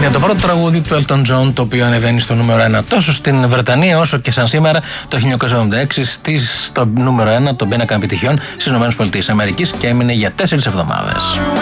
Είναι το πρώτο τραγούδι του Elton John, το οποίο ανεβαίνει στο νούμερο 1 τόσο στην Βρετανία όσο και σαν σήμερα το 1976 στο νούμερο 1 των πίνακα επιτυχιών στις ΗΠΑ και έμεινε για 4 εβδομάδες.